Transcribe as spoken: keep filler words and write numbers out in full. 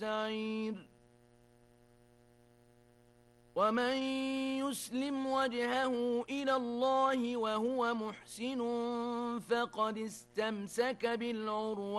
السعير ومن يسلم وجهه إلى الله وهو محسن فقد استمسك بالعروة